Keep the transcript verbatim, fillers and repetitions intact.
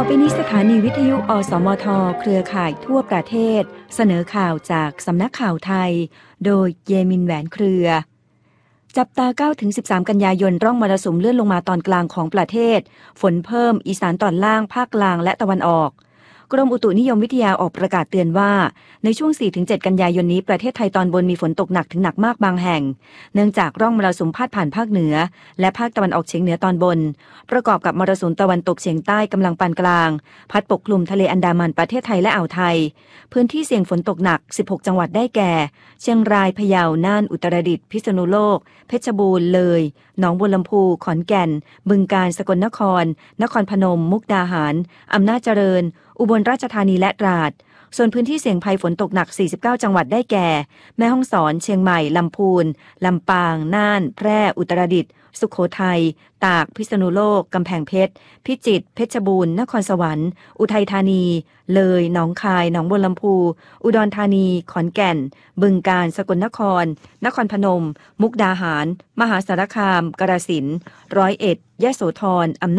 ไปนี้สถานีวิทยุอสมทเครือข่ายทั่วประเทศเสนอข่าวจากสำนักข่าวไทยโดยเยมินแหวนเครือจับตา เก้าถึงสิบสาม กันยายนร่องมรสุมเลื่อนลงมาตอนกลางของประเทศฝนเพิ่มอีสานตอนล่างภาคกลางและตะวันออกกรมอุตุนิยมวิทยาออกประกาศเตือนว่าในช่วง สี่ถึงเจ็ด กันยายนนี้ประเทศไทยตอนบนมีฝนตกหนักถึงหนักมากบางแห่งเนื่องจากร่องมรสุมพาดผ่านภาคเหนือและภาคตะวันออกเฉียงเหนือตอนบนประกอบกับมรสุมตะวันตกเฉียงใต้กำลังปานกลางพัดปกคลุมทะเลอันดามันประเทศไทยและอ่าวไทยพื้นที่เสี่ยงฝนตกหนักสิบหกจังหวัดได้แก่เชียงรายพะเยาน่านอุตรดิตถ์พิษณุโลกเพชรบูรณ์เลยหนองบัวลำพูขอนแก่นบึงกาฬสกลนครนครพนมมุกดาหารอำนาจเจริญอุบลราชธานีและตราดส่วนพื้นที่เสี่ยงภัยฝนตกหนักสี่สิบเก้าจังหวัดได้แก่แม่ฮ่องสอนเชียงใหม่ลำพูนลำปางน่านแพร่อุตรดิตถ์สุโขทัยตากพิษณุโลกกำแพงเพชรพิจิตรเพชรบูรณ์นครสวรรค์อุทัยธานีเลยหนองคายหนองบัวลำพูอุดรธานีขอนแก่นบึงกาฬสกลนครนครพนมมุกดาหารมหาสารคามกาฬสินธุ์ร้อยเอ็ดยโสธรอำนาจ